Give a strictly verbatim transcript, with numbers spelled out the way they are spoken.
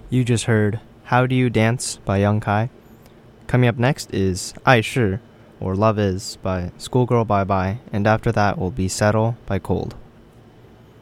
You just heard How Do You Dance by Young Kai. Coming up next is 爱是 or Love Is by Schoolgirl Bye Bye, and after that will be Settle by Cold.